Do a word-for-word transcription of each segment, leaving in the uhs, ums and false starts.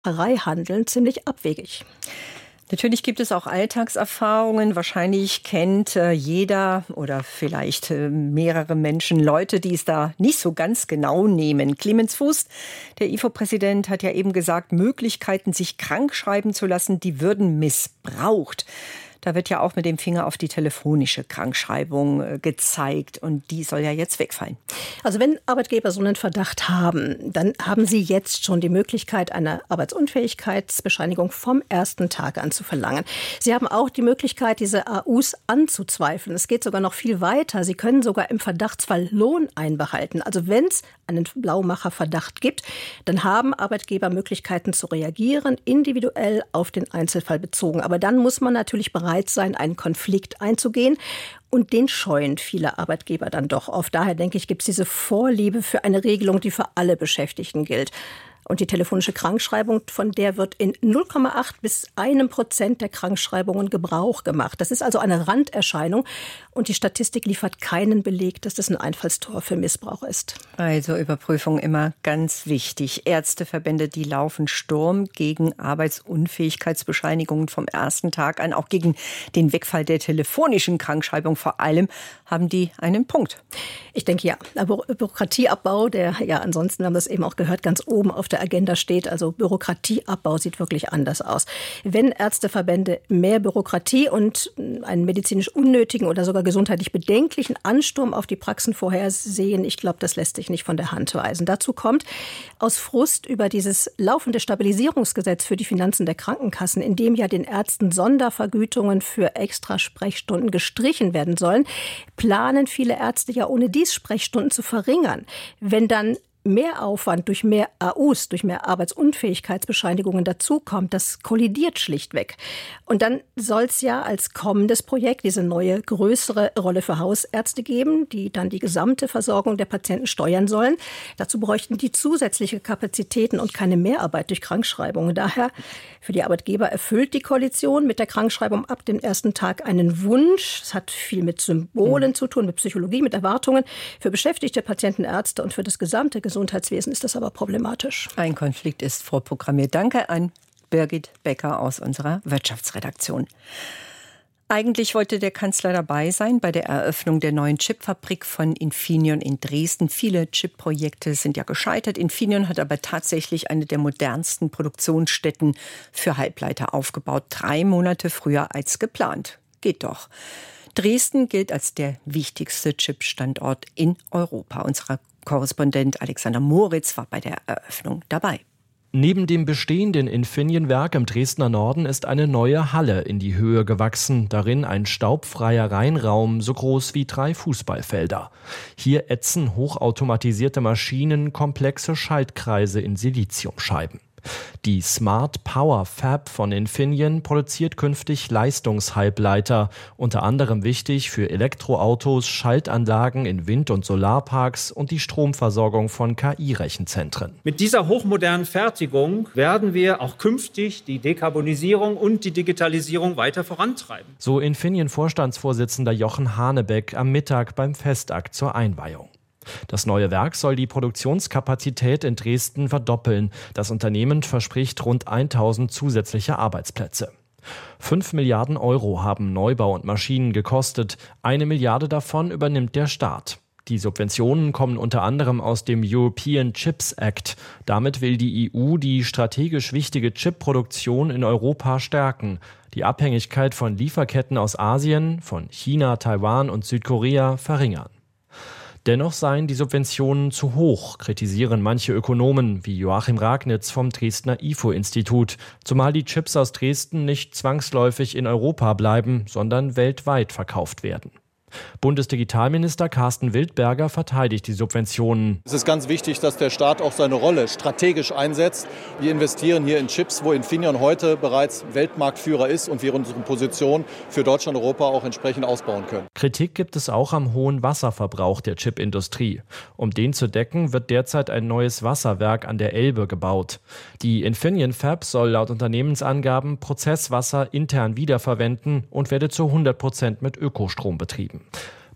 handeln ziemlich abwegig. Natürlich gibt es auch Alltagserfahrungen. Wahrscheinlich kennt äh, jeder oder vielleicht äh, mehrere Menschen Leute, die es da nicht so ganz genau nehmen. Clemens Fuß, der I F O-Präsident, hat ja eben gesagt, Möglichkeiten, sich krank schreiben zu lassen, die würden missbraucht. Da wird ja auch mit dem Finger auf die telefonische Krankschreibung äh, gezeigt und die soll ja jetzt wegfallen. Also wenn Arbeitgeber so einen Verdacht haben, dann haben sie jetzt schon die Möglichkeit, eine Arbeitsunfähigkeitsbescheinigung vom ersten Tag an zu verlangen. Sie haben auch die Möglichkeit, diese A Us anzuzweifeln. Es geht sogar noch viel weiter. Sie können sogar im Verdachtsfall Lohn einbehalten. Also wenn es einen Blaumacherverdacht gibt, dann haben Arbeitgeber Möglichkeiten zu reagieren, individuell auf den Einzelfall bezogen. Aber dann muss man natürlich bereit sein, einen Konflikt einzugehen. Und den scheuen viele Arbeitgeber dann doch oft. Daher denke ich, gibt es diese Vorliebe für eine Regelung, die für alle Beschäftigten gilt. Und die telefonische Krankschreibung, von der wird in null Komma acht bis einem Prozent der Krankschreibungen Gebrauch gemacht. Das ist also eine Randerscheinung. Und die Statistik liefert keinen Beleg, dass das ein Einfallstor für Missbrauch ist. Also Überprüfung immer ganz wichtig. Ärzteverbände, die laufen Sturm gegen Arbeitsunfähigkeitsbescheinigungen vom ersten Tag an. Auch gegen den Wegfall der telefonischen Krankschreibung vor allem haben die einen Punkt. Ich denke ja. Aber Bürokratieabbau, der ja ansonsten, wir haben das eben auch gehört, ganz oben auf der Agenda steht. Also Bürokratieabbau sieht wirklich anders aus. Wenn Ärzteverbände mehr Bürokratie und einen medizinisch unnötigen oder sogar gesundheitlich bedenklichen Ansturm auf die Praxen vorhersehen, ich glaube, das lässt sich nicht von der Hand weisen. Dazu kommt, aus Frust über dieses laufende Stabilisierungsgesetz für die Finanzen der Krankenkassen, in dem ja den Ärzten Sondervergütungen für extra Sprechstunden gestrichen werden sollen, planen viele Ärzte ja ohne dies Sprechstunden zu verringern. Wenn dann mehr Aufwand durch mehr A Us, durch mehr Arbeitsunfähigkeitsbescheinigungen dazukommt, das kollidiert schlichtweg. Und dann soll es ja als kommendes Projekt diese neue, größere Rolle für Hausärzte geben, die dann die gesamte Versorgung der Patienten steuern sollen. Dazu bräuchten die zusätzliche Kapazitäten und keine Mehrarbeit durch Krankschreibungen. Daher für die Arbeitgeber erfüllt die Koalition mit der Krankschreibung ab dem ersten Tag einen Wunsch. Es hat viel mit Symbolen mhm. zu tun, mit Psychologie, mit Erwartungen. Für Beschäftigte, Patienten, Ärzte und für das gesamte Gesundheitswesen ist das aber problematisch. Ein Konflikt ist vorprogrammiert. Danke an Birgit Becker aus unserer Wirtschaftsredaktion. Eigentlich wollte der Kanzler dabei sein bei der Eröffnung der neuen Chipfabrik von Infineon in Dresden. Viele Chip-Projekte sind ja gescheitert. Infineon hat aber tatsächlich eine der modernsten Produktionsstätten für Halbleiter aufgebaut. Drei Monate früher als geplant. Geht doch. Dresden gilt als der wichtigste Chip-Standort in Europa. Unser Korrespondent Alexander Moritz war bei der Eröffnung dabei. Neben dem bestehenden Infineon-Werk im Dresdner Norden ist eine neue Halle in die Höhe gewachsen. Darin ein staubfreier Reinraum, so groß wie drei Fußballfelder. Hier ätzen hochautomatisierte Maschinen komplexe Schaltkreise in Siliziumscheiben. Die Smart Power Fab von Infineon produziert künftig Leistungshalbleiter, unter anderem wichtig für Elektroautos, Schaltanlagen in Wind- und Solarparks und die Stromversorgung von K I-Rechenzentren. Mit dieser hochmodernen Fertigung werden wir auch künftig die Dekarbonisierung und die Digitalisierung weiter vorantreiben. So Infineon-Vorstandsvorsitzender Jochen Hanebeck am Mittag beim Festakt zur Einweihung. Das neue Werk soll die Produktionskapazität in Dresden verdoppeln. Das Unternehmen verspricht rund tausend zusätzliche Arbeitsplätze. Fünf Milliarden Euro haben Neubau und Maschinen gekostet. Eine Milliarde davon übernimmt der Staat. Die Subventionen kommen unter anderem aus dem European Chips Act. Damit will die E U die strategisch wichtige Chipproduktion in Europa stärken. Die Abhängigkeit von Lieferketten aus Asien, von China, Taiwan und Südkorea verringern. Dennoch seien die Subventionen zu hoch, kritisieren manche Ökonomen wie Joachim Ragnitz vom Dresdner I F O-Institut, zumal die Chips aus Dresden nicht zwangsläufig in Europa bleiben, sondern weltweit verkauft werden. Bundesdigitalminister Carsten Wildberger verteidigt die Subventionen. Es ist ganz wichtig, dass der Staat auch seine Rolle strategisch einsetzt. Wir investieren hier in Chips, wo Infineon heute bereits Weltmarktführer ist und wir unsere Position für Deutschland und Europa auch entsprechend ausbauen können. Kritik gibt es auch am hohen Wasserverbrauch der Chipindustrie. Um den zu decken, wird derzeit ein neues Wasserwerk an der Elbe gebaut. Die Infineon Fab soll laut Unternehmensangaben Prozesswasser intern wiederverwenden und werde zu hundert Prozent mit Ökostrom betrieben.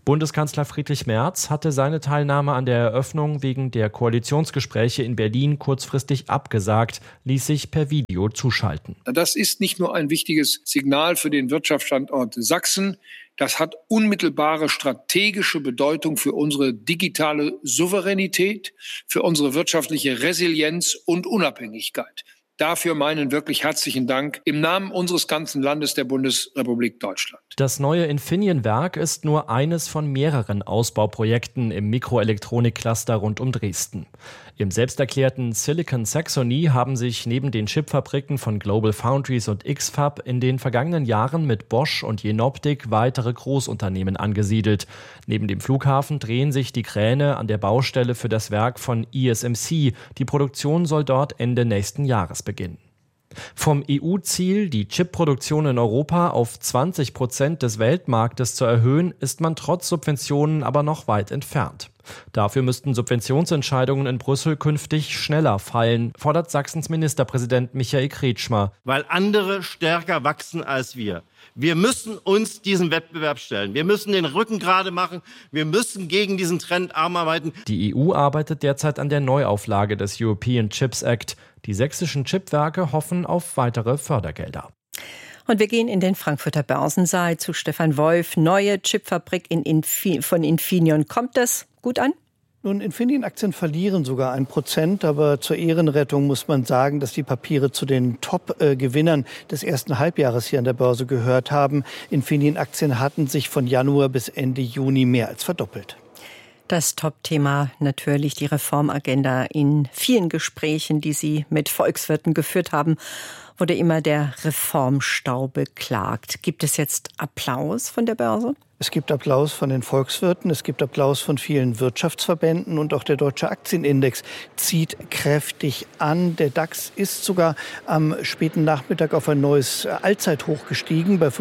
Bundeskanzler Friedrich Merz hatte seine Teilnahme an der Eröffnung wegen der Koalitionsgespräche in Berlin kurzfristig abgesagt, ließ sich per Video zuschalten. Das ist nicht nur ein wichtiges Signal für den Wirtschaftsstandort Sachsen, das hat unmittelbare strategische Bedeutung für unsere digitale Souveränität, für unsere wirtschaftliche Resilienz und Unabhängigkeit. Dafür meinen wirklich herzlichen Dank im Namen unseres ganzen Landes der Bundesrepublik Deutschland. Das neue Infineon-Werk ist nur eines von mehreren Ausbauprojekten im Mikroelektronik-Cluster rund um Dresden. Im selbsterklärten Silicon Saxony haben sich neben den Chipfabriken von Global Foundries und X-Fab in den vergangenen Jahren mit Bosch und Jenoptik weitere Großunternehmen angesiedelt. Neben dem Flughafen drehen sich die Kräne an der Baustelle für das Werk von I S M C. Die Produktion soll dort Ende nächsten Jahres beginnen. Vom E U-Ziel, die Chipproduktion in Europa auf zwanzig Prozent des Weltmarktes zu erhöhen, ist man trotz Subventionen aber noch weit entfernt. Dafür müssten Subventionsentscheidungen in Brüssel künftig schneller fallen, fordert Sachsens Ministerpräsident Michael Kretschmer. Weil andere stärker wachsen als wir. Wir müssen uns diesem Wettbewerb stellen. Wir müssen den Rücken gerade machen. Wir müssen gegen diesen Trend arm arbeiten. Die E U arbeitet derzeit an der Neuauflage des European Chips Act. Die sächsischen Chipwerke hoffen auf weitere Fördergelder. Und wir gehen in den Frankfurter Börsensaal zu Stefan Wolf. Neue Chipfabrik in Infi- von Infineon. Kommt das gut an? Nun, Infineon-Aktien verlieren sogar ein Prozent, aber zur Ehrenrettung muss man sagen, dass die Papiere zu den Top-Gewinnern des ersten Halbjahres hier an der Börse gehört haben. Infineon-Aktien hatten sich von Januar bis Ende Juni mehr als verdoppelt. Das Top-Thema natürlich die Reformagenda. In vielen Gesprächen, die Sie mit Volkswirten geführt haben, wurde immer der Reformstau beklagt. Gibt es jetzt Applaus von der Börse? Es gibt Applaus von den Volkswirten, es gibt Applaus von vielen Wirtschaftsverbänden und auch der Deutsche Aktienindex zieht kräftig an. Der DAX ist sogar am späten Nachmittag auf ein neues Allzeithoch gestiegen bei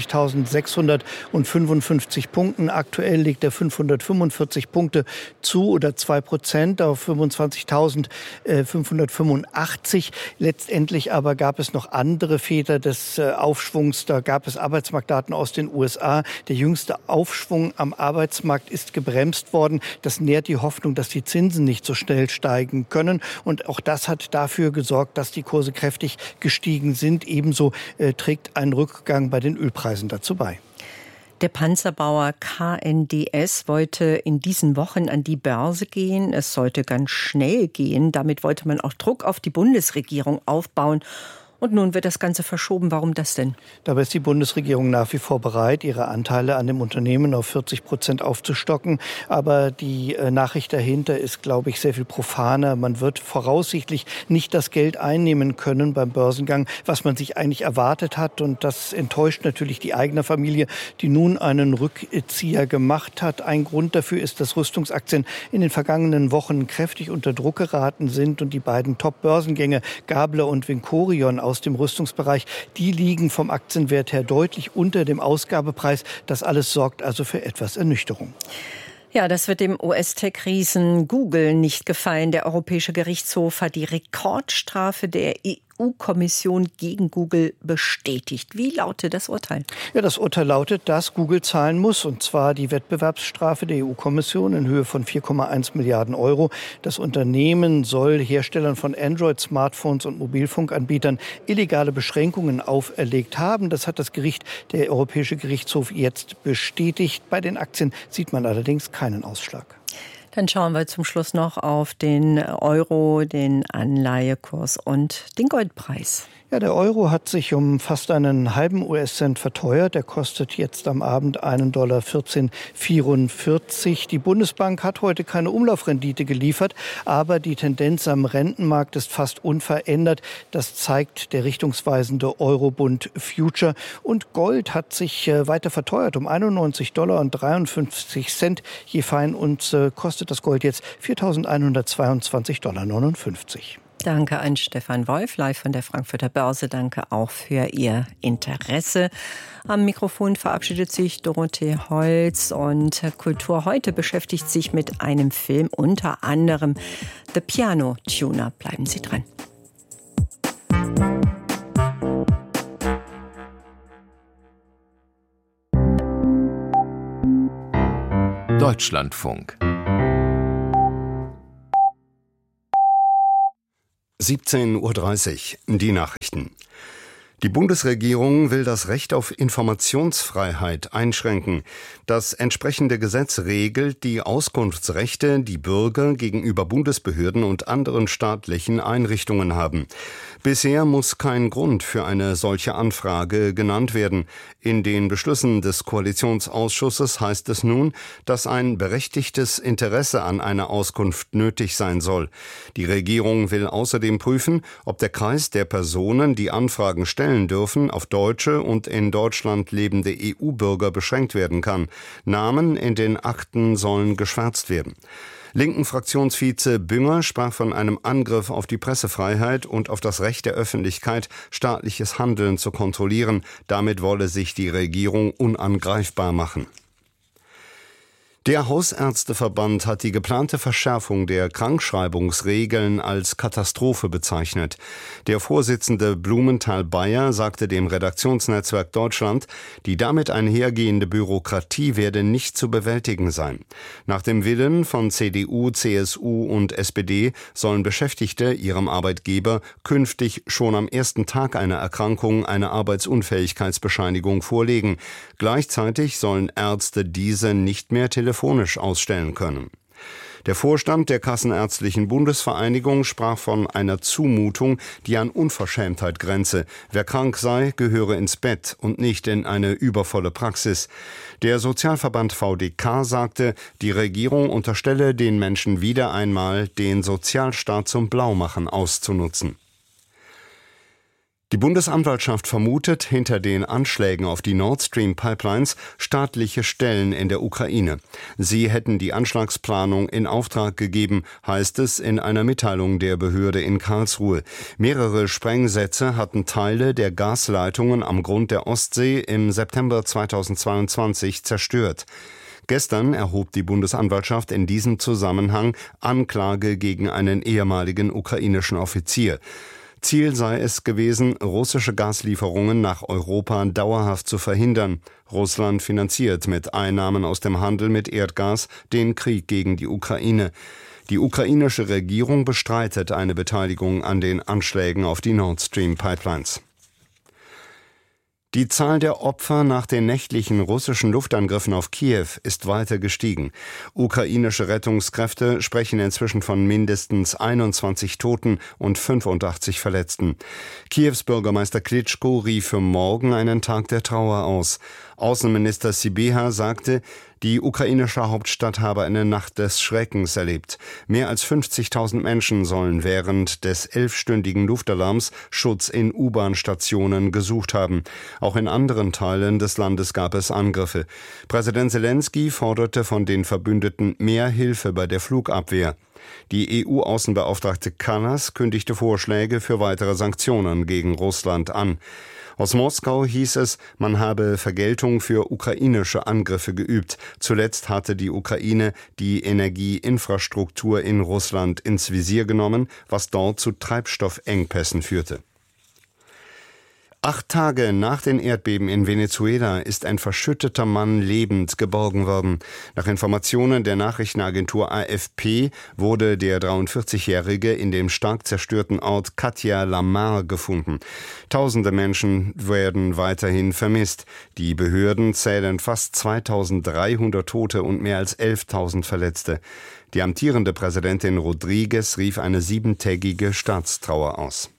fünfundzwanzigtausendsechshundertfünfundfünfzig Punkten. Aktuell liegt er fünfhundertfünfundvierzig Punkte zu oder zwei Prozent auf fünfundzwanzigtausendfünfhundertfünfundachtzig. Letztendlich aber gab es noch andere Väter des Aufschwungs. Da gab es Arbeitsmarktdaten aus den U S A. Der jüngste Aufschwung am Arbeitsmarkt ist gebremst worden. Das nährt die Hoffnung, dass die Zinsen nicht so schnell steigen können. Und auch das hat dafür gesorgt, dass die Kurse kräftig gestiegen sind. Ebenso äh, trägt ein Rückgang bei den Ölpreisen dazu bei. Der Panzerbauer K N D S wollte in diesen Wochen an die Börse gehen. Es sollte ganz schnell gehen. Damit wollte man auch Druck auf die Bundesregierung aufbauen. Und nun wird das Ganze verschoben. Warum das denn? Dabei ist die Bundesregierung nach wie vor bereit, ihre Anteile an dem Unternehmen auf vierzig Prozent aufzustocken. Aber die Nachricht dahinter ist, glaube ich, sehr viel profaner. Man wird voraussichtlich nicht das Geld einnehmen können beim Börsengang, was man sich eigentlich erwartet hat. Und das enttäuscht natürlich die eigene Familie, die nun einen Rückzieher gemacht hat. Ein Grund dafür ist, dass Rüstungsaktien in den vergangenen Wochen kräftig unter Druck geraten sind. Und die beiden Top-Börsengänge, Gabler und Vincorion aus dem Rüstungsbereich, die liegen vom Aktienwert her deutlich unter dem Ausgabepreis. Das alles sorgt also für etwas Ernüchterung. Ja, das wird dem U S-Tech-Riesen Google nicht gefallen. Der Europäische Gerichtshof hat die Rekordstrafe der E U-Kommission gegen Google bestätigt. Wie lautet das Urteil? Ja, das Urteil lautet, dass Google zahlen muss, und zwar die Wettbewerbsstrafe der E U-Kommission in Höhe von vier Komma eins Milliarden Euro. Das Unternehmen soll Herstellern von Android-Smartphones und Mobilfunkanbietern illegale Beschränkungen auferlegt haben. Das hat das Gericht, der Europäische Gerichtshof, jetzt bestätigt. Bei den Aktien sieht man allerdings keinen Ausschlag. Dann schauen wir zum Schluss noch auf den Euro, den Anleihekurs und den Goldpreis. Ja, der Euro hat sich um fast einen halben U S-Cent verteuert. Der kostet jetzt am Abend einen Dollar vierzehn vierundvierzig. Die Bundesbank hat heute keine Umlaufrendite geliefert, aber die Tendenz am Rentenmarkt ist fast unverändert. Das zeigt der richtungsweisende Eurobond Future. Und Gold hat sich weiter verteuert um einundneunzig Dollar und dreiundfünfzig Cent je Feinunze. Kostet das Gold jetzt viertausendeinhundertzweiundzwanzig Dollar neunundfünfzig. Danke an Stefan Wolf, live von der Frankfurter Börse. Danke auch für Ihr Interesse. Am Mikrofon verabschiedet sich Dorothee Holz, und Kultur heute beschäftigt sich mit einem Film, unter anderem The Piano Tuner. Bleiben Sie dran. Deutschlandfunk. siebzehn Uhr dreißig, die Nachrichten. Die Bundesregierung will das Recht auf Informationsfreiheit einschränken. Das entsprechende Gesetz regelt die Auskunftsrechte, die Bürger gegenüber Bundesbehörden und anderen staatlichen Einrichtungen haben. Bisher muss kein Grund für eine solche Anfrage genannt werden. In den Beschlüssen des Koalitionsausschusses heißt es nun, dass ein berechtigtes Interesse an einer Auskunft nötig sein soll. Die Regierung will außerdem prüfen, ob der Kreis der Personen, die Anfragen stellen dürfen, auf deutsche und in Deutschland lebende E U-Bürger beschränkt werden kann. Namen in den Akten sollen geschwärzt werden. Linken Fraktionsvize Bünger sprach von einem Angriff auf die Pressefreiheit und auf das Recht der Öffentlichkeit, staatliches Handeln zu kontrollieren. Damit wolle sich die Regierung unangreifbar machen. Der Hausärzteverband hat die geplante Verschärfung der Krankschreibungsregeln als Katastrophe bezeichnet. Der Vorsitzende Blumenthal-Beyer sagte dem Redaktionsnetzwerk Deutschland, die damit einhergehende Bürokratie werde nicht zu bewältigen sein. Nach dem Willen von C D U, C S U und S P D sollen Beschäftigte ihrem Arbeitgeber künftig schon am ersten Tag einer Erkrankung eine Arbeitsunfähigkeitsbescheinigung vorlegen. Gleichzeitig sollen Ärzte diese nicht mehr telefonisch ausstellen können. Der Vorstand der Kassenärztlichen Bundesvereinigung sprach von einer Zumutung, die an Unverschämtheit grenze. Wer krank sei, gehöre ins Bett und nicht in eine übervolle Praxis. Der Sozialverband V D K sagte, die Regierung unterstelle den Menschen wieder einmal, den Sozialstaat zum Blaumachen auszunutzen. Die Bundesanwaltschaft vermutet hinter den Anschlägen auf die Nord Stream Pipelines staatliche Stellen in der Ukraine. Sie hätten die Anschlagsplanung in Auftrag gegeben, heißt es in einer Mitteilung der Behörde in Karlsruhe. Mehrere Sprengsätze hatten Teile der Gasleitungen am Grund der Ostsee im September zweitausendzweiundzwanzig zerstört. Gestern erhob die Bundesanwaltschaft in diesem Zusammenhang Anklage gegen einen ehemaligen ukrainischen Offizier. Ziel sei es gewesen, russische Gaslieferungen nach Europa dauerhaft zu verhindern. Russland finanziert mit Einnahmen aus dem Handel mit Erdgas den Krieg gegen die Ukraine. Die ukrainische Regierung bestreitet eine Beteiligung an den Anschlägen auf die Nord Stream Pipelines. Die Zahl der Opfer nach den nächtlichen russischen Luftangriffen auf Kiew ist weiter gestiegen. Ukrainische Rettungskräfte sprechen inzwischen von mindestens einundzwanzig Toten und fünfundachtzig Verletzten. Kiews Bürgermeister Klitschko rief für morgen einen Tag der Trauer aus. Außenminister Sybiha sagte, die ukrainische Hauptstadt habe eine Nacht des Schreckens erlebt. Mehr als fünfzigtausend Menschen sollen während des elfstündigen Luftalarms Schutz in U-Bahn-Stationen gesucht haben. Auch in anderen Teilen des Landes gab es Angriffe. Präsident Zelensky forderte von den Verbündeten mehr Hilfe bei der Flugabwehr. Die E U-Außenbeauftragte Kallas kündigte Vorschläge für weitere Sanktionen gegen Russland an. Aus Moskau hieß es, man habe Vergeltung für ukrainische Angriffe geübt. Zuletzt hatte die Ukraine die Energieinfrastruktur in Russland ins Visier genommen, was dort zu Treibstoffengpässen führte. Acht Tage nach den Erdbeben in Venezuela ist ein verschütteter Mann lebend geborgen worden. Nach Informationen der Nachrichtenagentur A F P wurde der dreiundvierzigjährige in dem stark zerstörten Ort Katia La Mar gefunden. Tausende Menschen werden weiterhin vermisst. Die Behörden zählen fast zweitausenddreihundert Tote und mehr als elftausend Verletzte. Die amtierende Präsidentin Rodriguez rief eine siebentägige Staatstrauer aus.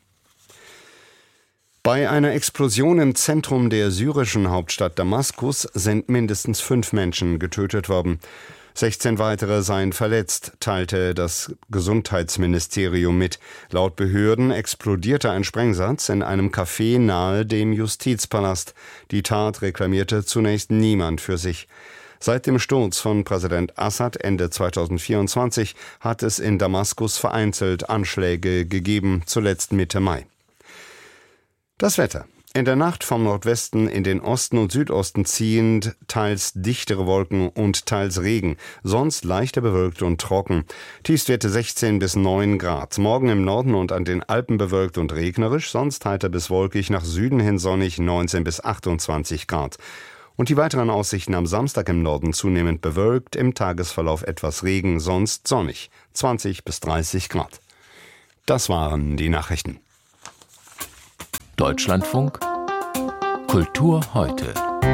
Bei einer Explosion im Zentrum der syrischen Hauptstadt Damaskus sind mindestens fünf Menschen getötet worden. sechzehn weitere seien verletzt, teilte das Gesundheitsministerium mit. Laut Behörden explodierte ein Sprengsatz in einem Café nahe dem Justizpalast. Die Tat reklamierte zunächst niemand für sich. Seit dem Sturz von Präsident Assad Ende zweitausendvierundzwanzig hat es in Damaskus vereinzelt Anschläge gegeben, zuletzt Mitte Mai. Das Wetter. In der Nacht vom Nordwesten in den Osten und Südosten ziehend teils dichtere Wolken und teils Regen, sonst leichter bewölkt und trocken. Tiefstwerte sechzehn bis neun Grad. Morgen im Norden und an den Alpen bewölkt und regnerisch, sonst heiter bis wolkig, nach Süden hin sonnig neunzehn bis achtundzwanzig Grad. Und die weiteren Aussichten am Samstag im Norden zunehmend bewölkt, im Tagesverlauf etwas Regen, sonst sonnig, zwanzig bis dreißig Grad. Das waren die Nachrichten. Deutschlandfunk Kultur heute.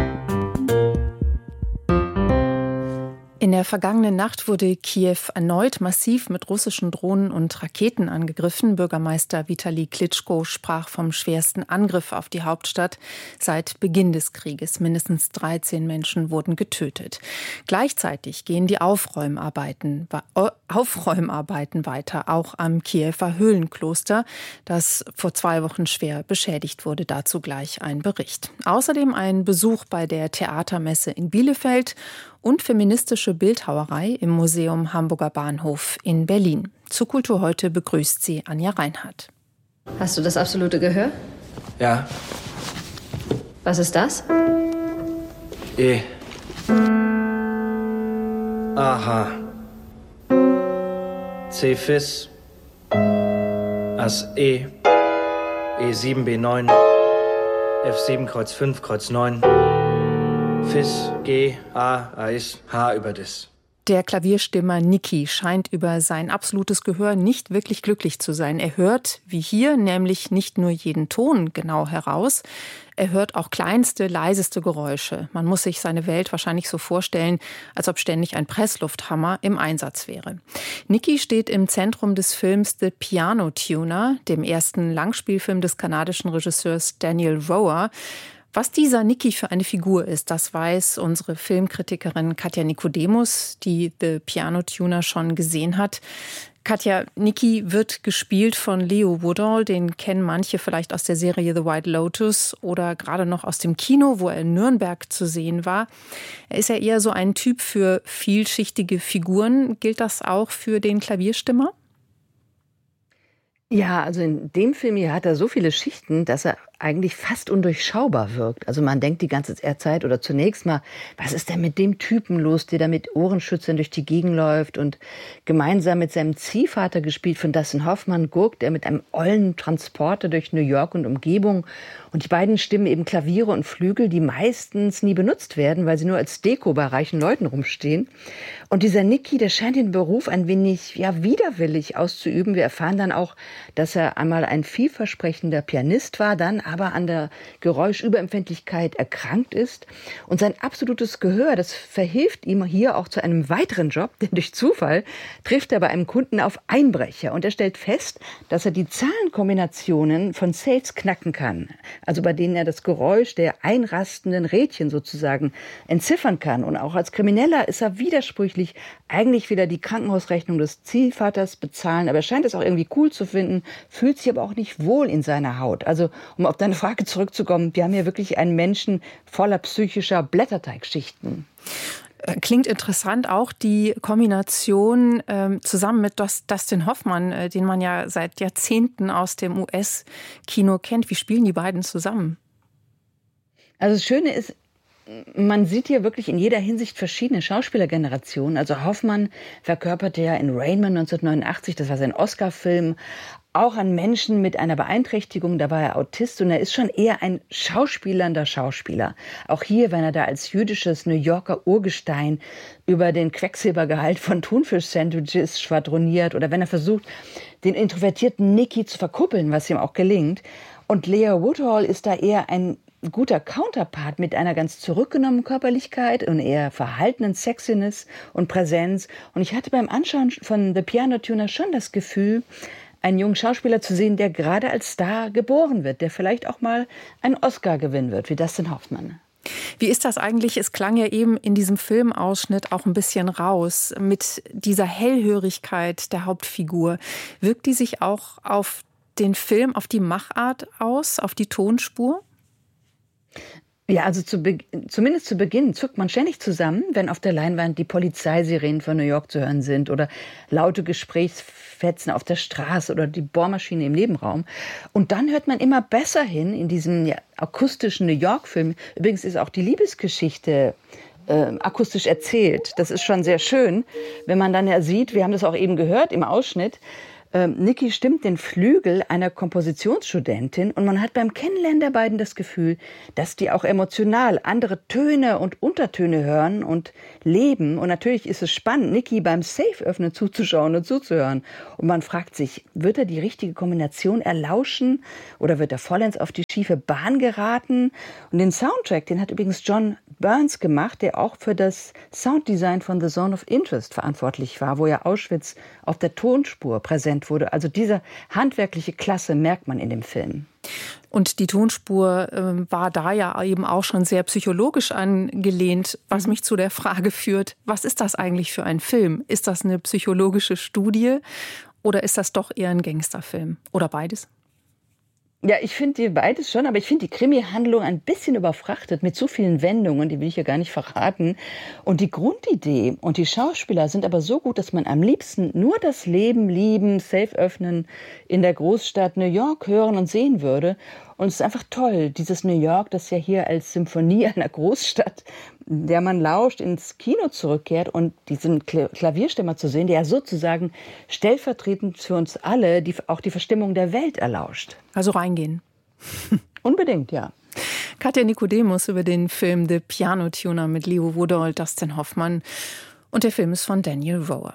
In der vergangenen Nacht wurde Kiew erneut massiv mit russischen Drohnen und Raketen angegriffen. Bürgermeister Vitali Klitschko sprach vom schwersten Angriff auf die Hauptstadt seit Beginn des Krieges. Mindestens dreizehn Menschen wurden getötet. Gleichzeitig gehen die Aufräumarbeiten, Aufräumarbeiten weiter, auch am Kiewer Höhlenkloster, das vor zwei Wochen schwer beschädigt wurde. Dazu gleich ein Bericht. Außerdem ein Besuch bei der Theatermesse in Bielefeld und feministische Bildhauerei im Museum Hamburger Bahnhof in Berlin. Zu Kultur heute begrüßt sie Anja Reinhardt. Hast du das absolute Gehör? Ja. Was ist das? E. Aha. C Fis. Ass E. E sieben B neun. F sieben Kreuz fünf Kreuz neun. Fis, G, A, Eis, H über Dis. Der Klavierstimmer Niki scheint über sein absolutes Gehör nicht wirklich glücklich zu sein. Er hört, wie hier, nämlich nicht nur jeden Ton genau heraus, er hört auch kleinste, leiseste Geräusche. Man muss sich seine Welt wahrscheinlich so vorstellen, als ob ständig ein Presslufthammer im Einsatz wäre. Niki steht im Zentrum des Films The Piano Tuner, dem ersten Langspielfilm des kanadischen Regisseurs Daniel Roher. Was dieser Niki für eine Figur ist, das weiß unsere Filmkritikerin Katja Nikodemus, die The Piano Tuner schon gesehen hat. Katja, Niki wird gespielt von Leo Woodall, den kennen manche vielleicht aus der Serie The White Lotus oder gerade noch aus dem Kino, wo er in Nürnberg zu sehen war. Er ist ja eher so ein Typ für vielschichtige Figuren. Gilt das auch für den Klavierstimmer? Ja, also in dem Film hier hat er so viele Schichten, dass er eigentlich fast undurchschaubar wirkt. Also man denkt die ganze Zeit oder zunächst mal, was ist denn mit dem Typen los, der da mit Ohrenschützern durch die Gegend läuft und gemeinsam mit seinem Ziehvater, gespielt von Dustin Hoffmann, gurkt er mit einem ollen Transporter durch New York und Umgebung. Und die beiden stimmen eben Klaviere und Flügel, die meistens nie benutzt werden, weil sie nur als Deko bei reichen Leuten rumstehen. Und dieser Niki, der scheint den Beruf ein wenig ja, widerwillig auszuüben. Wir erfahren dann auch, dass er einmal ein vielversprechender Pianist war, dann aber an der Geräuschüberempfindlichkeit erkrankt ist. Und sein absolutes Gehör, das verhilft ihm hier auch zu einem weiteren Job, denn durch Zufall trifft er bei einem Kunden auf Einbrecher. Und er stellt fest, dass er die Zahlenkombinationen von Sales knacken kann. Also bei denen er das Geräusch der einrastenden Rädchen sozusagen entziffern kann. Und auch als Krimineller ist er widersprüchlich, eigentlich wieder die Krankenhausrechnung des Ziehvaters bezahlen. Aber er scheint es auch irgendwie cool zu finden, fühlt sich aber auch nicht wohl in seiner Haut. Also um auf deine Frage zurückzukommen, wir haben hier wirklich einen Menschen voller psychischer Blätterteigschichten. Klingt interessant, auch die Kombination äh, zusammen mit Dustin Hoffmann, äh, den man ja seit Jahrzehnten aus dem U S-Kino kennt. Wie spielen die beiden zusammen? Also das Schöne ist, man sieht hier wirklich in jeder Hinsicht verschiedene Schauspielergenerationen. Also Hoffmann verkörperte ja in Rain Man neunzehnhundertneunundachtzig, das war sein Oscar-Film, auch einen Menschen mit einer Beeinträchtigung, da war er Autist und er ist schon eher ein schauspielernder Schauspieler. Auch hier, wenn er da als jüdisches New Yorker Urgestein über den Quecksilbergehalt von Thunfisch-Sandwiches schwadroniert oder wenn er versucht, den introvertierten Niki zu verkuppeln, was ihm auch gelingt. Und Leo Woodall ist da eher ein guter Counterpart mit einer ganz zurückgenommenen Körperlichkeit und eher verhaltenen Sexiness und Präsenz. Und ich hatte beim Anschauen von The Piano Tuner schon das Gefühl, einen jungen Schauspieler zu sehen, der gerade als Star geboren wird, der vielleicht auch mal einen Oscar gewinnen wird, wie Dustin Hoffmann. Wie ist das eigentlich? Es klang ja eben in diesem Filmausschnitt auch ein bisschen raus mit dieser Hellhörigkeit der Hauptfigur. Wirkt die sich auch auf den Film, auf die Machart aus, auf die Tonspur? Ja, also zu Be- zumindest zu Beginn zuckt man ständig zusammen, wenn auf der Leinwand die Polizeisirenen von New York zu hören sind oder laute Gesprächsfetzen auf der Straße oder die Bohrmaschine im Nebenraum. Und dann hört man immer besser hin in diesem ja, akustischen New York-Film. Übrigens ist auch die Liebesgeschichte äh, akustisch erzählt. Das ist schon sehr schön, wenn man dann ja sieht, wir haben das auch eben gehört im Ausschnitt, Ähm, Niki stimmt den Flügel einer Kompositionsstudentin und man hat beim Kennenlernen der beiden das Gefühl, dass die auch emotional andere Töne und Untertöne hören und leben. Und natürlich ist es spannend, Niki beim Safe-Öffnen zuzuschauen und zuzuhören. Und man fragt sich, wird er die richtige Kombination erlauschen oder wird er vollends auf die schiefe Bahn geraten? Und den Soundtrack, den hat übrigens John Burns gemacht, der auch für das Sounddesign von The Zone of Interest verantwortlich war, wo ja Auschwitz auf der Tonspur präsent wurde. Also diese handwerkliche Klasse merkt man in dem Film. Und die Tonspur äh, war da ja eben auch schon sehr psychologisch angelehnt, was mich zu der Frage führt, was ist das eigentlich für ein Film? Ist das eine psychologische Studie oder ist das doch eher ein Gangsterfilm? Oder beides? Ja, ich finde beides schon, aber ich finde die Krimi-Handlung ein bisschen überfrachtet mit zu vielen Wendungen, die will ich hier gar nicht verraten. Und die Grundidee und die Schauspieler sind aber so gut, dass man am liebsten nur das Leben, Lieben, Safe öffnen in der Großstadt New York hören und sehen würde. Und es ist einfach toll, dieses New York, das ja hier als Symphonie einer Großstadt, der man lauscht, ins Kino zurückkehrt und diesen Klavierstimmer zu sehen, der ja sozusagen stellvertretend für uns alle die, auch die Verstimmung der Welt erlauscht. Also reingehen. Unbedingt, ja. Katja Nikodemus über den Film The Piano Tuner mit Leo Woodall, Dustin Hoffmann. Und der Film ist von Daniel Roher.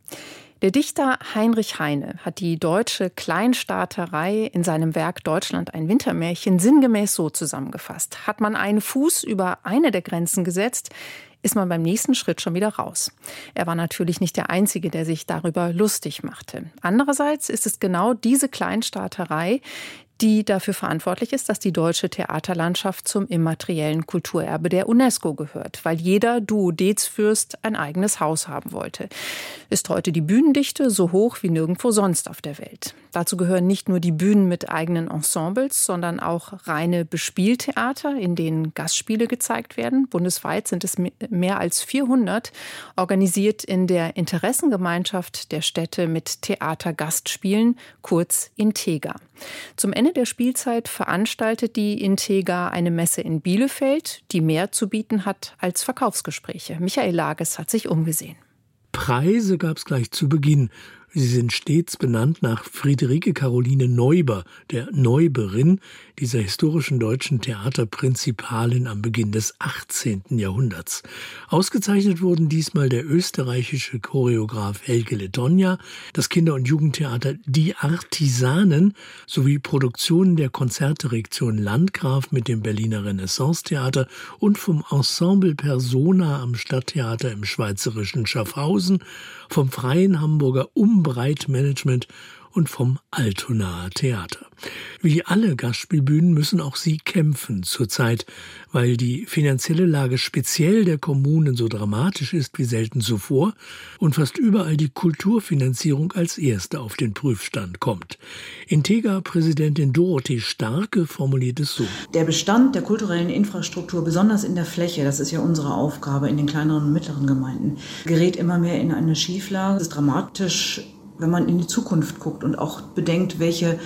Der Dichter Heinrich Heine hat die deutsche Kleinstaaterei in seinem Werk Deutschland ein Wintermärchen sinngemäß so zusammengefasst. Hat man einen Fuß über eine der Grenzen gesetzt, ist man beim nächsten Schritt schon wieder raus. Er war natürlich nicht der Einzige, der sich darüber lustig machte. Andererseits ist es genau diese Kleinstaaterei, die dafür verantwortlich ist, dass die deutsche Theaterlandschaft zum immateriellen Kulturerbe der UNESCO gehört, weil jeder Duodezfürst ein eigenes Haus haben wollte. Ist heute die Bühnendichte so hoch wie nirgendwo sonst auf der Welt. Dazu gehören nicht nur die Bühnen mit eigenen Ensembles, sondern auch reine Bespieltheater, in denen Gastspiele gezeigt werden. Bundesweit sind es mehr als vierhundert, organisiert in der Interessengemeinschaft der Städte mit Theatergastspielen, kurz Intega. Zum Ende der Spielzeit veranstaltet die Intega eine Messe in Bielefeld, die mehr zu bieten hat als Verkaufsgespräche. Michael Lages hat sich umgesehen. Preise gab es gleich zu Beginn. Sie sind stets benannt nach Friederike Caroline Neuber, der Neuberin, dieser historischen deutschen Theaterprinzipalin am Beginn des achtzehnten Jahrhunderts. Ausgezeichnet wurden diesmal der österreichische Choreograf Helge Lettonia, das Kinder- und Jugendtheater Die Artisanen sowie Produktionen der Konzertdirektion Landgraf mit dem Berliner Renaissance-Theater und vom Ensemble Persona am Stadttheater im schweizerischen Schaffhausen, vom Freien Hamburger Umbreitmanagement und vom Altonaer Theater. Wie alle Gastspielbühnen müssen auch sie kämpfen zurzeit, weil die finanzielle Lage speziell der Kommunen so dramatisch ist wie selten zuvor und fast überall die Kulturfinanzierung als erste auf den Prüfstand kommt. Intega-Präsidentin Dorothee Starke formuliert es so. Der Bestand der kulturellen Infrastruktur, besonders in der Fläche, das ist ja unsere Aufgabe in den kleineren und mittleren Gemeinden, gerät immer mehr in eine Schieflage. Das ist dramatisch, wenn man in die Zukunft guckt und auch bedenkt, welche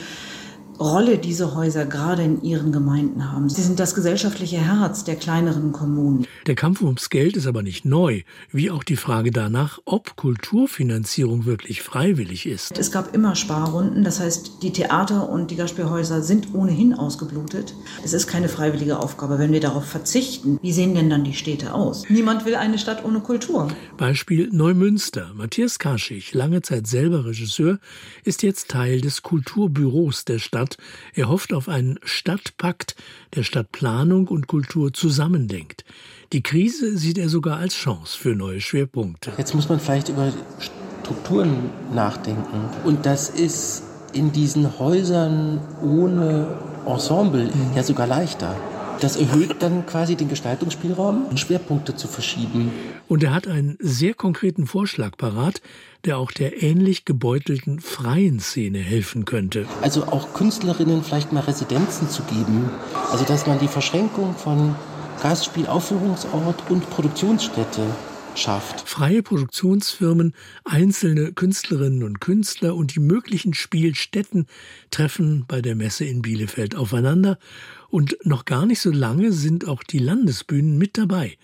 Rolle diese Häuser gerade in ihren Gemeinden haben. Sie sind das gesellschaftliche Herz der kleineren Kommunen. Der Kampf ums Geld ist aber nicht neu, wie auch die Frage danach, ob Kulturfinanzierung wirklich freiwillig ist. Es gab immer Sparrunden, das heißt, die Theater und die Gastspielhäuser sind ohnehin ausgeblutet. Es ist keine freiwillige Aufgabe, wenn wir darauf verzichten. Wie sehen denn dann die Städte aus? Niemand will eine Stadt ohne Kultur. Beispiel Neumünster. Matthias Kaschig, lange Zeit selber Regisseur, ist jetzt Teil des Kulturbüros der Stadt. Er hofft auf einen Stadtpakt, der Stadtplanung und Kultur zusammendenkt. Die Krise sieht er sogar als Chance für neue Schwerpunkte. Jetzt muss man vielleicht über Strukturen nachdenken. Und das ist in diesen Häusern ohne Ensemble mhm. ja sogar leichter. Das erhöht dann quasi den Gestaltungsspielraum, Schwerpunkte zu verschieben. Und er hat einen sehr konkreten Vorschlag parat, der auch der ähnlich gebeutelten freien Szene helfen könnte. Also auch Künstlerinnen vielleicht mal Residenzen zu geben. Also dass man die Verschränkung von Gastspiel, Aufführungsort und Produktionsstätte schafft. Freie Produktionsfirmen, einzelne Künstlerinnen und Künstler und die möglichen Spielstätten treffen bei der Messe in Bielefeld aufeinander. Und noch gar nicht so lange sind auch die Landesbühnen mit dabei.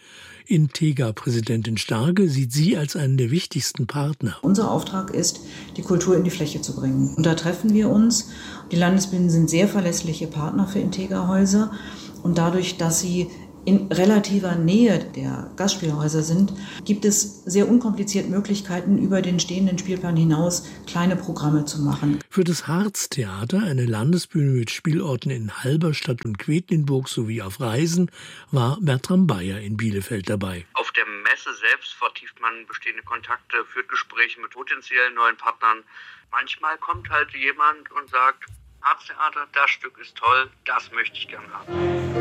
Integra-Präsidentin Starke sieht sie als einen der wichtigsten Partner. Unser Auftrag ist, die Kultur in die Fläche zu bringen. Und da treffen wir uns. Die Landesbühnen sind sehr verlässliche Partner für Integra-Häuser. Und dadurch, dass sie in relativer Nähe der Gastspielhäuser sind, gibt es sehr unkompliziert Möglichkeiten, über den stehenden Spielplan hinaus kleine Programme zu machen. Für das Harztheater, eine Landesbühne mit Spielorten in Halberstadt und Quedlinburg sowie auf Reisen, war Bertram Bayer in Bielefeld dabei. Auf der Messe selbst vertieft man bestehende Kontakte, führt Gespräche mit potenziellen neuen Partnern. Manchmal kommt halt jemand und sagt, Harztheater, das Stück ist toll, das möchte ich gern haben.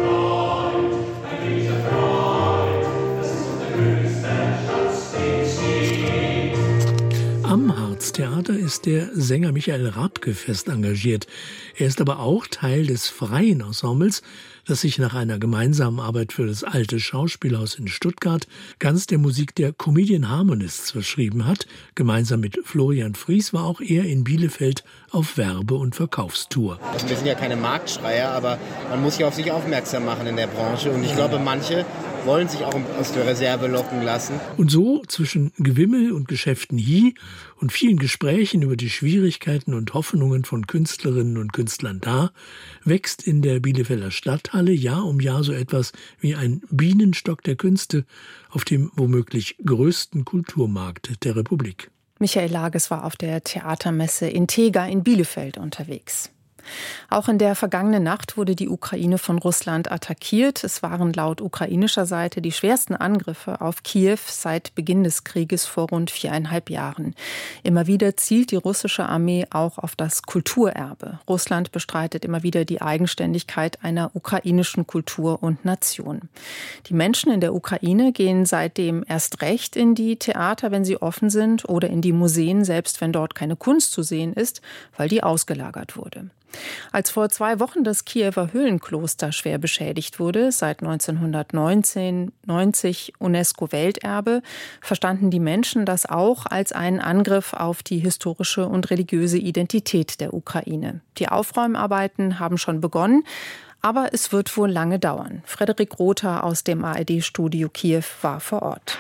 Am Harztheater ist der Sänger Michael Rabke fest engagiert. Er ist aber auch Teil des freien Ensembles, das sich nach einer gemeinsamen Arbeit für das Alte Schauspielhaus in Stuttgart ganz der Musik der Comedian Harmonists verschrieben hat. Gemeinsam mit Florian Fries war auch er in Bielefeld auf Werbe- und Verkaufstour. Also wir sind ja keine Marktschreier, aber man muss ja auf sich aufmerksam machen in der Branche. Und ich glaube, manche wollen sich auch aus der Reserve locken lassen. Und so zwischen Gewimmel und Geschäften hier und vielen Gesprächen über die Schwierigkeiten und Hoffnungen von Künstlerinnen und Künstlern da, wächst in der Bielefelder Stadthalle Jahr um Jahr so etwas wie ein Bienenstock der Künste auf dem womöglich größten Kulturmarkt der Republik. Michael Lages war auf der Theatermesse Integra in Bielefeld unterwegs. Auch in der vergangenen Nacht wurde die Ukraine von Russland attackiert. Es waren laut ukrainischer Seite die schwersten Angriffe auf Kiew seit Beginn des Krieges vor rund viereinhalb Jahren. Immer wieder zielt die russische Armee auch auf das Kulturerbe. Russland bestreitet immer wieder die Eigenständigkeit einer ukrainischen Kultur und Nation. Die Menschen in der Ukraine gehen seitdem erst recht in die Theater, wenn sie offen sind, oder in die Museen, selbst wenn dort keine Kunst zu sehen ist, weil die ausgelagert wurde. Als vor zwei Wochen das Kiewer Höhlenkloster schwer beschädigt wurde, seit neunzehnhundertneunzig UNESCO-Welterbe, verstanden die Menschen das auch als einen Angriff auf die historische und religiöse Identität der Ukraine. Die Aufräumarbeiten haben schon begonnen, aber es wird wohl lange dauern. Frederik Rother aus dem A R D-Studio Kiew war vor Ort.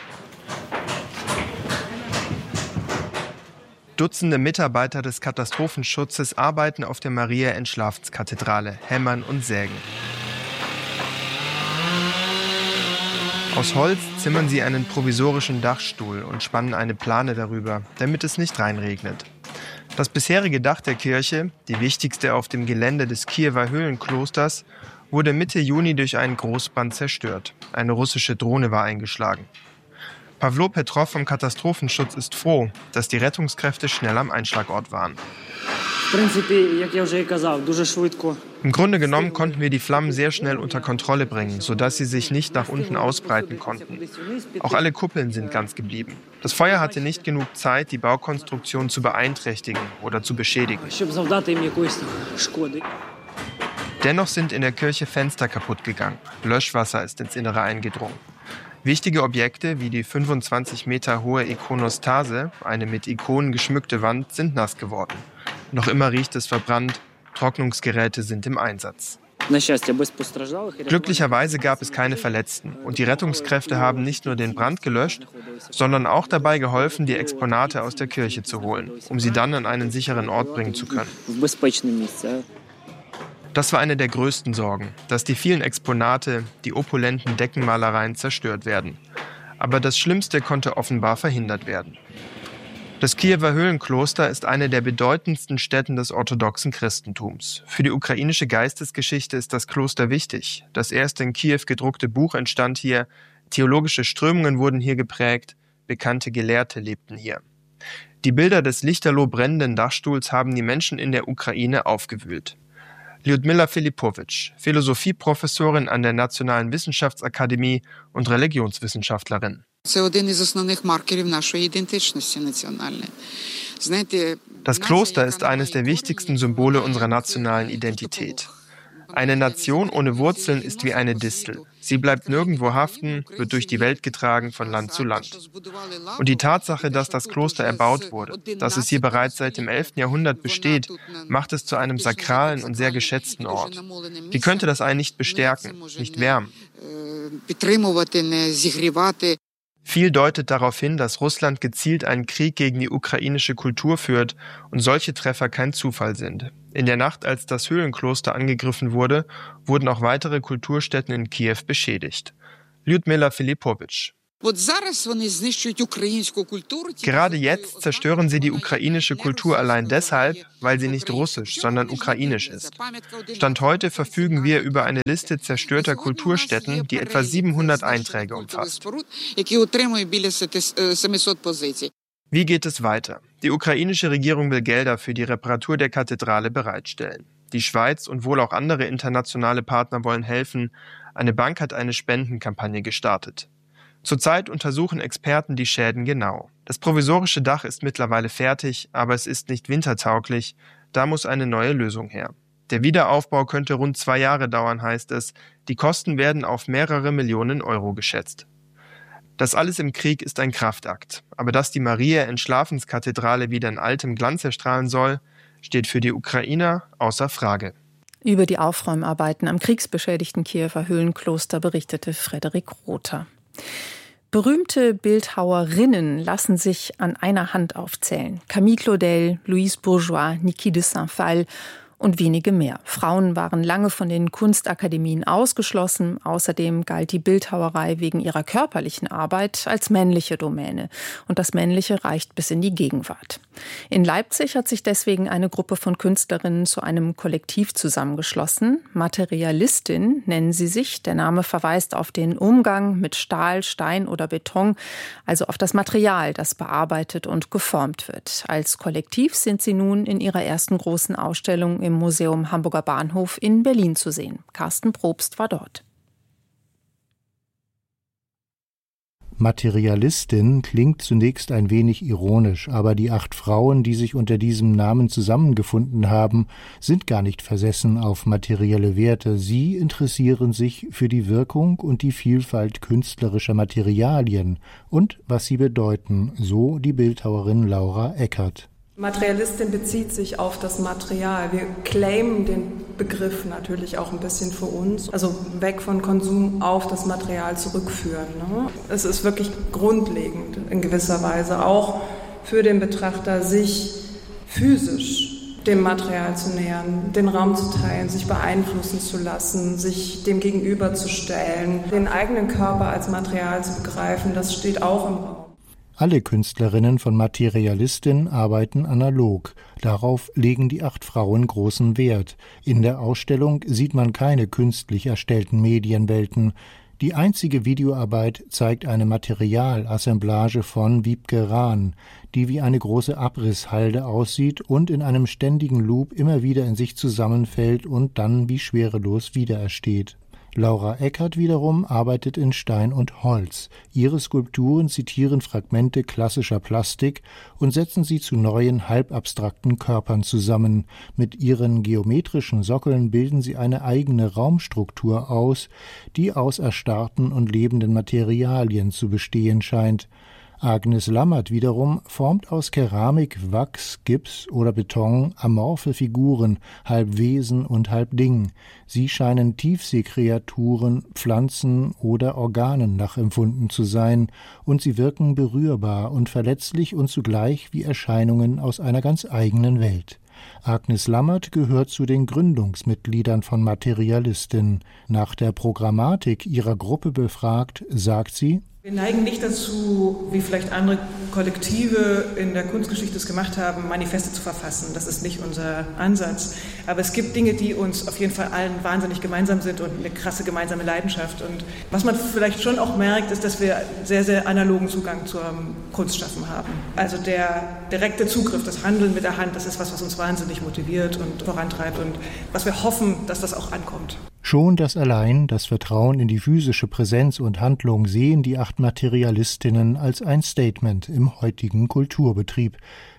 Dutzende Mitarbeiter des Katastrophenschutzes arbeiten auf der Maria-Entschlaftskathedrale, hämmern und sägen. Aus Holz zimmern sie einen provisorischen Dachstuhl und spannen eine Plane darüber, damit es nicht reinregnet. Das bisherige Dach der Kirche, die wichtigste auf dem Gelände des Kiewer Höhlenklosters, wurde Mitte Juni durch einen Großbrand zerstört. Eine russische Drohne war eingeschlagen. Pawlo Petrov vom Katastrophenschutz ist froh, dass die Rettungskräfte schnell am Einschlagort waren. Im Grunde genommen konnten wir die Flammen sehr schnell unter Kontrolle bringen, sodass sie sich nicht nach unten ausbreiten konnten. Auch alle Kuppeln sind ganz geblieben. Das Feuer hatte nicht genug Zeit, die Baukonstruktion zu beeinträchtigen oder zu beschädigen. Dennoch sind in der Kirche Fenster kaputt gegangen. Löschwasser ist ins Innere eingedrungen. Wichtige Objekte wie die fünfundzwanzig Meter hohe Ikonostase, eine mit Ikonen geschmückte Wand, sind nass geworden. Noch immer riecht es verbrannt, Trocknungsgeräte sind im Einsatz. Glücklicherweise gab es keine Verletzten und die Rettungskräfte haben nicht nur den Brand gelöscht, sondern auch dabei geholfen, die Exponate aus der Kirche zu holen, um sie dann an einen sicheren Ort bringen zu können. Das war eine der größten Sorgen, dass die vielen Exponate, die opulenten Deckenmalereien zerstört werden. Aber das Schlimmste konnte offenbar verhindert werden. Das Kiewer Höhlenkloster ist eine der bedeutendsten Stätten des orthodoxen Christentums. Für die ukrainische Geistesgeschichte ist das Kloster wichtig. Das erste in Kiew gedruckte Buch entstand hier, theologische Strömungen wurden hier geprägt, bekannte Gelehrte lebten hier. Die Bilder des lichterloh brennenden Dachstuhls haben die Menschen in der Ukraine aufgewühlt. Lyudmila Filipowitsch, Philosophieprofessorin an der Nationalen Wissenschaftsakademie und Religionswissenschaftlerin. Das Kloster ist eines der wichtigsten Symbole unserer nationalen Identität. Eine Nation ohne Wurzeln ist wie eine Distel. Sie bleibt nirgendwo haften, wird durch die Welt getragen von Land zu Land. Und die Tatsache, dass das Kloster erbaut wurde, dass es hier bereits seit dem elften Jahrhundert besteht, macht es zu einem sakralen und sehr geschätzten Ort. Wie könnte das einen nicht bestärken, nicht wärmen? Viel deutet darauf hin, dass Russland gezielt einen Krieg gegen die ukrainische Kultur führt und solche Treffer kein Zufall sind. In der Nacht, als das Höhlenkloster angegriffen wurde, wurden auch weitere Kulturstätten in Kiew beschädigt. Lyudmila Filipowitsch. Gerade jetzt zerstören sie die ukrainische Kultur allein deshalb, weil sie nicht russisch, sondern ukrainisch ist. Stand heute verfügen wir über eine Liste zerstörter Kulturstätten, die etwa siebenhundert Einträge umfasst. Wie geht es weiter? Die ukrainische Regierung will Gelder für die Reparatur der Kathedrale bereitstellen. Die Schweiz und wohl auch andere internationale Partner wollen helfen. Eine Bank hat eine Spendenkampagne gestartet. Zurzeit untersuchen Experten die Schäden genau. Das provisorische Dach ist mittlerweile fertig, aber es ist nicht wintertauglich. Da muss eine neue Lösung her. Der Wiederaufbau könnte rund zwei Jahre dauern, heißt es. Die Kosten werden auf mehrere Millionen Euro geschätzt. Das alles im Krieg ist ein Kraftakt. Aber dass die Maria-Entschlafenskathedrale wieder in altem Glanz erstrahlen soll, steht für die Ukrainer außer Frage. Über die Aufräumarbeiten am kriegsbeschädigten Kiewer Höhlenkloster berichtete Frederik Rother. Berühmte Bildhauerinnen lassen sich an einer Hand aufzählen. Camille Claudel, Louise Bourgeois, Niki de Saint-Phal und wenige mehr. Frauen waren lange von den Kunstakademien ausgeschlossen. Außerdem galt die Bildhauerei wegen ihrer körperlichen Arbeit als männliche Domäne. Und das Männliche reicht bis in die Gegenwart. In Leipzig hat sich deswegen eine Gruppe von Künstlerinnen zu einem Kollektiv zusammengeschlossen. Materialistin nennen sie sich. Der Name verweist auf den Umgang mit Stahl, Stein oder Beton, also auf das Material, das bearbeitet und geformt wird. Als Kollektiv sind sie nun in ihrer ersten großen Ausstellung im Museum Hamburger Bahnhof in Berlin zu sehen. Carsten Probst war dort. Materialistin klingt zunächst ein wenig ironisch, aber die acht Frauen, die sich unter diesem Namen zusammengefunden haben, sind gar nicht versessen auf materielle Werte. Sie interessieren sich für die Wirkung und die Vielfalt künstlerischer Materialien und was sie bedeuten, so die Bildhauerin Laura Eckert. Materialistin bezieht sich auf das Material. Wir claimen den Begriff natürlich auch ein bisschen für uns. Also weg von Konsum auf das Material zurückführen. Ne? Es ist wirklich grundlegend in gewisser Weise auch für den Betrachter, sich physisch dem Material zu nähern, den Raum zu teilen, sich beeinflussen zu lassen, sich dem gegenüberzustellen, den eigenen Körper als Material zu begreifen. Das steht auch im Raum. Alle Künstlerinnen von Materialistin arbeiten analog. Darauf legen die acht Frauen großen Wert. In der Ausstellung sieht man keine künstlich erstellten Medienwelten. Die einzige Videoarbeit zeigt eine Materialassemblage von Wiebke Rahn, die wie eine große Abrisshalde aussieht und in einem ständigen Loop immer wieder in sich zusammenfällt und dann wie schwerelos wiederersteht. Laura Eckert wiederum arbeitet in Stein und Holz. Ihre Skulpturen zitieren Fragmente klassischer Plastik und setzen sie zu neuen, halbabstrakten Körpern zusammen. Mit ihren geometrischen Sockeln bilden sie eine eigene Raumstruktur aus, die aus erstarrten und lebenden Materialien zu bestehen scheint. Agnes Lammert wiederum formt aus Keramik, Wachs, Gips oder Beton amorphe Figuren, halb Wesen und halb Ding. Sie scheinen Tiefseekreaturen, Pflanzen oder Organen nachempfunden zu sein, und sie wirken berührbar und verletzlich und zugleich wie Erscheinungen aus einer ganz eigenen Welt. Agnes Lammert gehört zu den Gründungsmitgliedern von Materialistin. Nach der Programmatik ihrer Gruppe befragt, sagt sie: Wir neigen nicht dazu, wie vielleicht andere Kollektive in der Kunstgeschichte es gemacht haben, Manifeste zu verfassen. Das ist nicht unser Ansatz. Aber es gibt Dinge, die uns auf jeden Fall allen wahnsinnig gemeinsam sind und eine krasse gemeinsame Leidenschaft. Und was man vielleicht schon auch merkt, ist, dass wir sehr, sehr analogen Zugang zum Kunstschaffen haben. Also der direkte Zugriff, das Handeln mit der Hand, das ist was, was uns wahnsinnig motiviert und vorantreibt und was wir hoffen, dass das auch ankommt. Schon das allein, das Vertrauen in die physische Präsenz und Handlung sehen die acht Materialistinnen als ein Statement im heutigen Kulturbetrieb.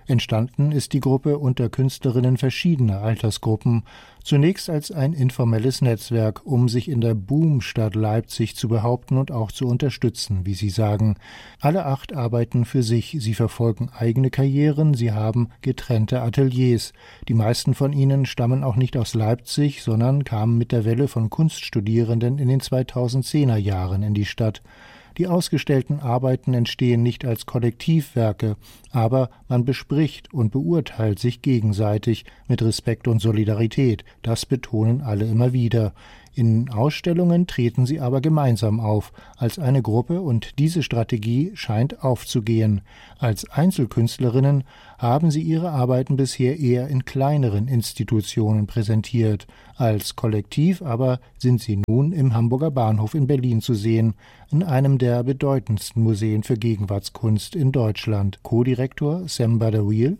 Entstanden ist die Gruppe unter Künstlerinnen verschiedener Altersgruppen, zunächst als ein informelles Netzwerk, um sich in der Boomstadt Leipzig zu behaupten und auch zu unterstützen, wie sie sagen. Alle acht arbeiten für sich, sie verfolgen eigene Karrieren, sie haben getrennte Ateliers. Die meisten von ihnen stammen auch nicht aus Leipzig, sondern kamen mit der Welle von Kunststudierenden in den zweitausendzehner Jahren in die Stadt. Die ausgestellten Arbeiten entstehen nicht als Kollektivwerke, aber man bespricht und beurteilt sich gegenseitig mit Respekt und Solidarität. Das betonen alle immer wieder. In Ausstellungen treten sie aber gemeinsam auf, als eine Gruppe, und diese Strategie scheint aufzugehen. Als Einzelkünstlerinnen haben sie ihre Arbeiten bisher eher in kleineren Institutionen präsentiert. Als Kollektiv aber sind sie nun im Hamburger Bahnhof in Berlin zu sehen, in einem der bedeutendsten Museen für Gegenwartskunst in Deutschland. Co-Direktor Sam Badawiel: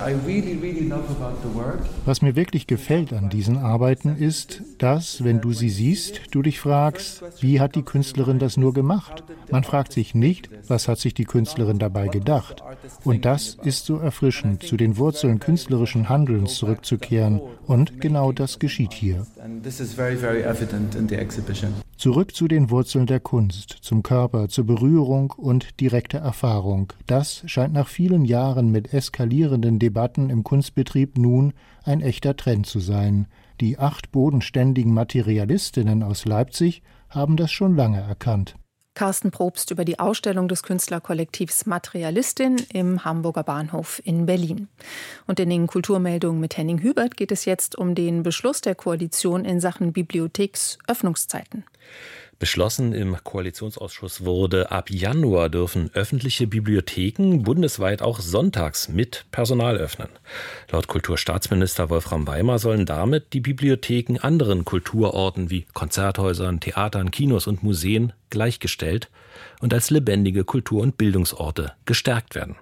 Was mir wirklich gefällt an diesen Arbeiten ist, dass, wenn du sie siehst, du dich fragst, wie hat die Künstlerin das nur gemacht? Man fragt sich nicht, was hat sich die Künstlerin dabei gedacht? Und das ist so erfrischend, zu den Wurzeln künstlerischen Handelns zurückzukehren. Und genau das geschieht hier. Zurück zu den Wurzeln der Kunst, zum Körper, zur Berührung und direkter Erfahrung. Das scheint nach vielen Jahren mit eskalierenden Debatten im Kunstbetrieb nun ein echter Trend zu sein. Die acht bodenständigen Materialistinnen aus Leipzig haben das schon lange erkannt. Carsten Probst über die Ausstellung des Künstlerkollektivs Materialistin im Hamburger Bahnhof in Berlin. Und in den Kulturmeldungen mit Henning Hubert geht es jetzt um den Beschluss der Koalition in Sachen Bibliotheksöffnungszeiten. Beschlossen im Koalitionsausschuss wurde, ab Januar dürfen öffentliche Bibliotheken bundesweit auch sonntags mit Personal öffnen. Laut Kulturstaatsminister Wolfram Weimar sollen damit die Bibliotheken anderen Kulturorten wie Konzerthäusern, Theatern, Kinos und Museen gleichgestellt und als lebendige Kultur- und Bildungsorte gestärkt werden.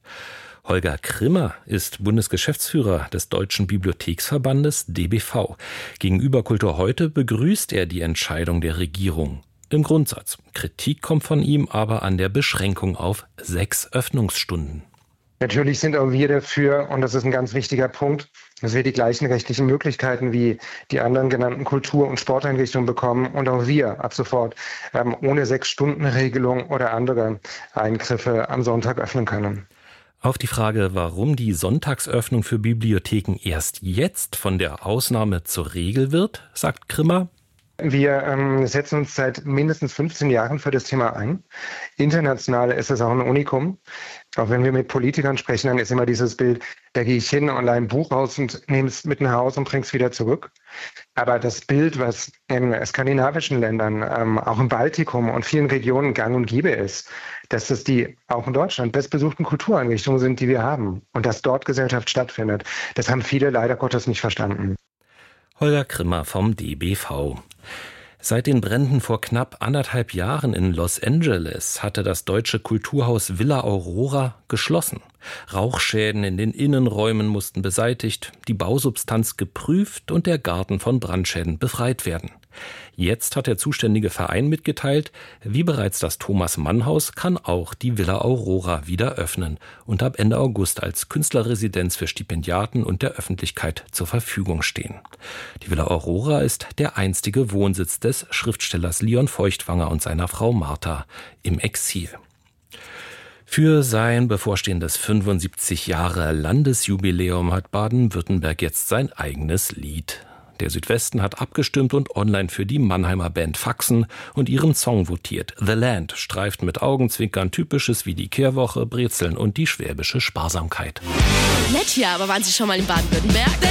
Holger Krimmer ist Bundesgeschäftsführer des Deutschen Bibliotheksverbandes D B V. Gegenüber Kultur heute begrüßt er die Entscheidung der Regierung. Im Grundsatz. Kritik kommt von ihm aber an der Beschränkung auf sechs Öffnungsstunden. Natürlich sind auch wir dafür, und das ist ein ganz wichtiger Punkt, dass wir die gleichen rechtlichen Möglichkeiten wie die anderen genannten Kultur- und Sporteinrichtungen bekommen und auch wir ab sofort ähm, ohne Sechs-Stunden-Regelung oder andere Eingriffe am Sonntag öffnen können. Auf die Frage, warum die Sonntagsöffnung für Bibliotheken erst jetzt von der Ausnahme zur Regel wird, sagt Krimmer: Wir ähm, setzen uns seit mindestens fünfzehn Jahren für das Thema ein. International ist es auch ein Unikum. Auch wenn wir mit Politikern sprechen, dann ist immer dieses Bild, da gehe ich hin und leihe ein Buch raus und nehme es mit nach Hause und bringe es wieder zurück. Aber das Bild, was in skandinavischen Ländern, ähm, auch im Baltikum und vielen Regionen gang und gäbe ist, dass das die auch in Deutschland bestbesuchten Kultureinrichtungen sind, die wir haben. Und dass dort Gesellschaft stattfindet, das haben viele leider Gottes nicht verstanden. Holger Krimmer vom D B V. Seit den Bränden vor knapp anderthalb Jahren in Los Angeles hatte das deutsche Kulturhaus Villa Aurora geschlossen. Rauchschäden in den Innenräumen mussten beseitigt, die Bausubstanz geprüft und der Garten von Brandschäden befreit werden. Jetzt hat der zuständige Verein mitgeteilt, wie bereits das Thomas-Mann-Haus kann auch die Villa Aurora wieder öffnen und ab Ende August als Künstlerresidenz für Stipendiaten und der Öffentlichkeit zur Verfügung stehen. Die Villa Aurora ist der einstige Wohnsitz des Schriftstellers Leon Feuchtwanger und seiner Frau Martha im Exil. Für sein bevorstehendes fünfundsiebzig Jahre Landesjubiläum hat Baden-Württemberg jetzt sein eigenes Lied. Der Südwesten hat abgestimmt und online für die Mannheimer Band Faxen und ihren Song votiert. The Land streift mit Augenzwinkern Typisches wie die Kehrwoche, Brezeln und die schwäbische Sparsamkeit. Nett hier, aber waren Sie schon mal in Baden-Württemberg?